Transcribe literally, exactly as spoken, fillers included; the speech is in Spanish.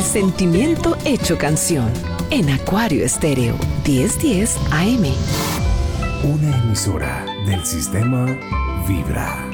sentimiento hecho canción. En Acuario Estéreo, diez diez A M. Una emisora del sistema Vibra.